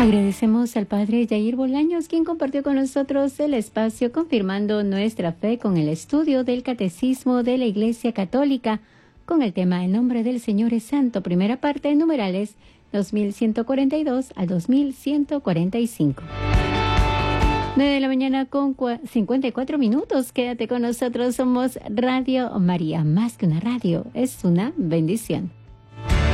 Agradecemos al Padre Jair Bolaños, quien compartió con nosotros el espacio confirmando nuestra fe con el estudio del Catecismo de la Iglesia Católica, con el tema El nombre del Señor es santo, primera parte, numerales 2142 al 2145. 9 de la mañana con 54 minutos. Quédate con nosotros, somos Radio María, más que una radio, es una bendición.